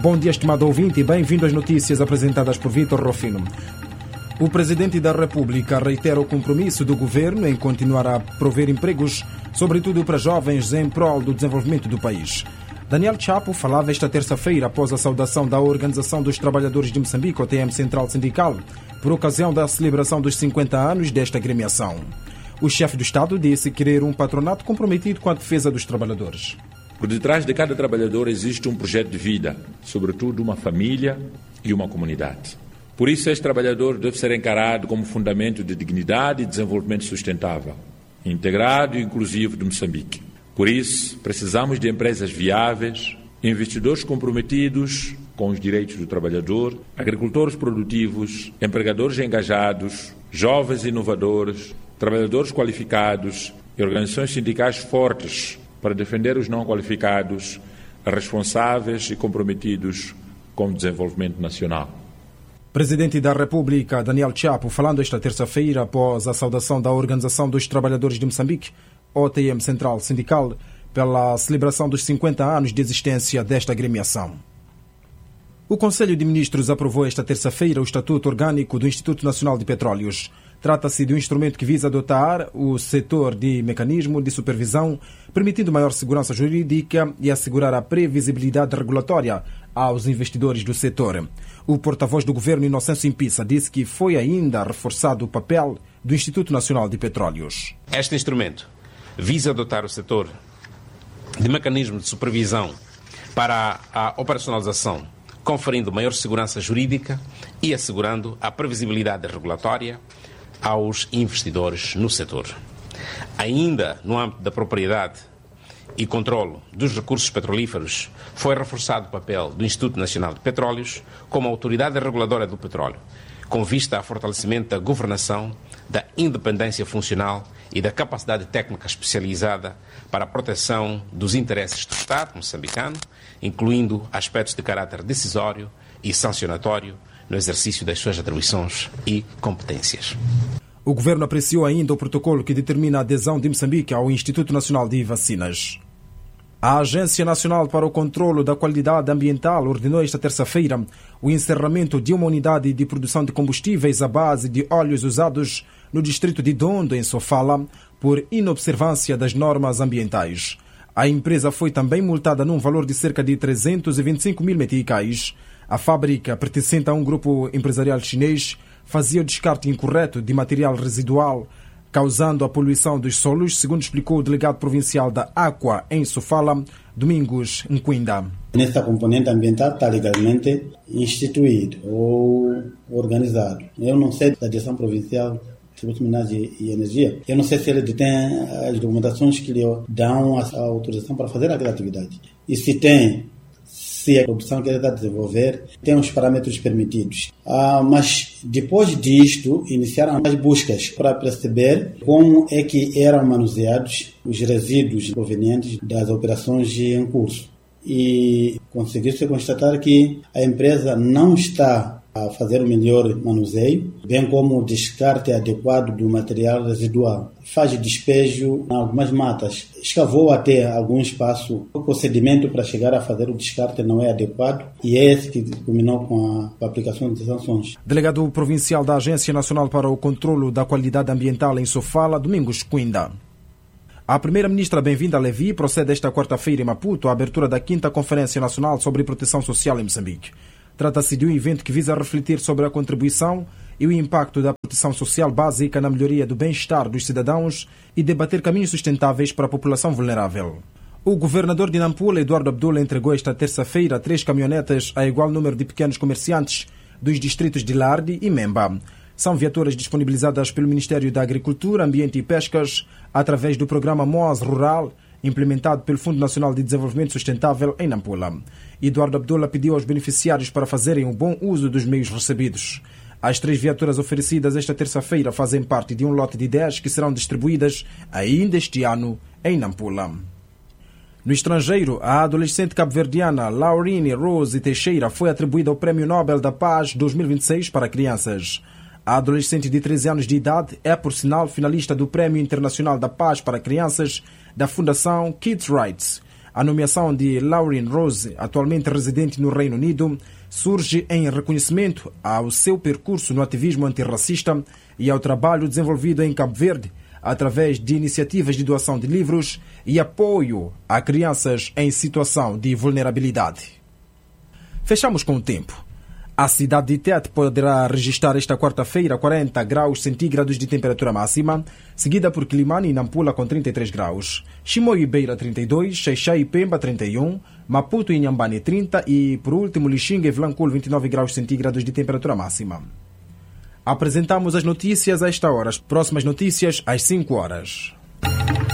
Bom dia, estimado ouvinte, e bem-vindo às notícias apresentadas por Vítor Rofino. O Presidente da República reitera o compromisso do Governo em continuar a prover empregos, sobretudo para jovens, em prol do desenvolvimento do país. Daniel Chapo falava esta terça-feira após a saudação da Organização dos Trabalhadores de Moçambique, OTM Central Sindical, por ocasião da celebração dos 50 anos desta agremiação. O chefe do Estado disse querer um patronato comprometido com a defesa dos trabalhadores. Por detrás de cada trabalhador existe um projeto de vida, sobretudo uma família e uma comunidade. Por isso, este trabalhador deve ser encarado como fundamento de dignidade e desenvolvimento sustentável, integrado e inclusivo de Moçambique. Por isso, precisamos de empresas viáveis, investidores comprometidos com os direitos do trabalhador, agricultores produtivos, empregadores engajados, jovens inovadores, trabalhadores qualificados e organizações sindicais fortes para defender os não qualificados, responsáveis e comprometidos com o desenvolvimento nacional. Presidente da República, Daniel Chapo, falando esta terça-feira após a saudação da Organização dos Trabalhadores de Moçambique, OTM Central Sindical, pela celebração dos 50 anos de existência desta agremiação. O Conselho de Ministros aprovou esta terça-feira o Estatuto Orgânico do Instituto Nacional de Petróleos. Trata-se de um instrumento que visa dotar o setor de mecanismo de supervisão, permitindo maior segurança jurídica e assegurar a previsibilidade regulatória aos investidores do setor. O porta-voz do governo, Inocêncio Impissa, disse que foi ainda reforçado o papel do Instituto Nacional de Petróleos. Este instrumento visa dotar o setor de mecanismo de supervisão para a operacionalização, conferindo maior segurança jurídica e assegurando a previsibilidade regulatória aos investidores no setor. Ainda no âmbito da propriedade e controlo dos recursos petrolíferos, foi reforçado o papel do Instituto Nacional de Petróleos como autoridade reguladora do petróleo, com vista ao fortalecimento da governação, da independência funcional e da capacidade técnica especializada para a proteção dos interesses do Estado moçambicano, incluindo aspectos de caráter decisório e sancionatório no exercício das suas atribuições e competências. O governo apreciou ainda o protocolo que determina a adesão de Moçambique ao Instituto Nacional de Vacinas. A Agência Nacional para o Controlo da Qualidade Ambiental ordenou esta terça-feira o encerramento de uma unidade de produção de combustíveis à base de óleos usados no distrito de Dondo, em Sofala, por inobservância das normas ambientais. A empresa foi também multada num valor de cerca de 325 mil meticais. A fábrica, pertencente a um grupo empresarial chinês, fazia o descarte incorreto de material residual, causando a poluição dos solos, segundo explicou o delegado provincial da Aqua em Sofala, Domingos Nquinda. Nesta componente ambiental está legalmente instituído ou organizado. Eu não sei da direção provincial de Tributos Minerais e Energia. Eu não sei se ele detém as documentações que lhe dão a autorização para fazer aquela atividade. E se tem, se a produção que ele está a desenvolver tem os parâmetros permitidos. Mas depois disto, iniciaram as buscas para perceber como é que eram manuseados os resíduos provenientes das operações em curso. E conseguiu-se constatar que a empresa não está a fazer o melhor manuseio, bem como o descarte adequado do material residual. Faz despejo em algumas matas. Escavou até algum espaço. O procedimento para chegar a fazer o descarte não é adequado e é esse que culminou com a aplicação de sanções. Delegado provincial da Agência Nacional para o Controlo da Qualidade Ambiental em Sofala, Domingos Nquinda. A primeira-ministra Bem-vinda Levi procede esta quarta-feira em Maputo à abertura da 5ª Conferência Nacional sobre Proteção Social em Moçambique. Trata-se de um evento que visa refletir sobre a contribuição e o impacto da proteção social básica na melhoria do bem-estar dos cidadãos e debater caminhos sustentáveis para a população vulnerável. O governador de Nampula, Eduardo Abdullah, entregou esta terça-feira 3 caminhonetas a igual número de pequenos comerciantes dos distritos de Lardi e Memba. São viaturas disponibilizadas pelo Ministério da Agricultura, Ambiente e Pescas através do programa MOAS Rural, implementado pelo Fundo Nacional de Desenvolvimento Sustentável em Nampula. Eduardo Abdullah pediu aos beneficiários para fazerem um bom uso dos meios recebidos. As 3 viaturas oferecidas esta terça-feira fazem parte de um lote de 10 que serão distribuídas ainda este ano em Nampula. No estrangeiro, a adolescente cabo-verdiana Laurine Rose Teixeira foi atribuída ao Prémio Nobel da Paz 2026 para crianças. A adolescente de 13 anos de idade é, por sinal, finalista do Prémio Internacional da Paz para Crianças da Fundação Kids Rights. A nomeação de Lauren Rose, atualmente residente no Reino Unido, surge em reconhecimento ao seu percurso no ativismo antirracista e ao trabalho desenvolvido em Cabo Verde através de iniciativas de doação de livros e apoio a crianças em situação de vulnerabilidade. Fechamos com o tempo. A cidade de Tete poderá registrar esta quarta-feira 40 graus centígrados de temperatura máxima, seguida por Quilimane e Nampula com 33 graus, Chimoio e Beira 32, Xaixai e Pemba 31, Maputo e Inhambane 30 e, por último, Lixinga e Vilanculo 29 graus centígrados de temperatura máxima. Apresentamos as notícias a esta hora. As próximas notícias às 5 horas.